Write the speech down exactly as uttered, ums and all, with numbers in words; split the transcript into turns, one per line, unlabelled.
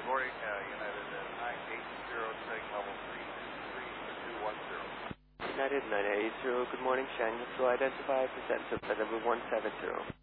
Good morning, uh, United uh, nine eight zero, take level three three two one zero.
United nine eight zero, good morning, Shanghai, to identify, present to number one seven zero.